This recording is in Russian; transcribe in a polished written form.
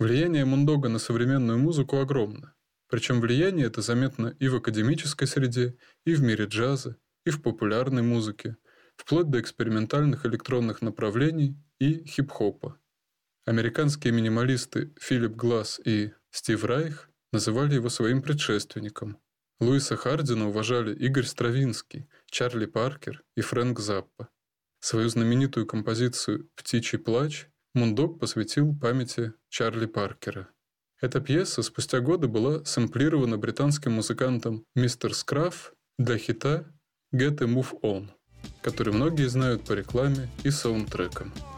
Влияние Мундога на современную музыку огромно. Причем влияние это заметно и в академической среде, и в мире джаза, и в популярной музыке, вплоть до экспериментальных электронных направлений и хип-хопа. Американские минималисты Филипп Гласс и Стив Райх называли его своим предшественником. Луиса Хардина уважали Игорь Стравинский, Чарли Паркер и Фрэнк Заппа. Свою знаменитую композицию «Птичий плач» Мундог посвятил памяти Чарли Паркера. Эта пьеса спустя годы была сэмплирована британским музыкантом Мистер Скраф для хита «Get a Move On», который многие знают по рекламе и саундтрекам.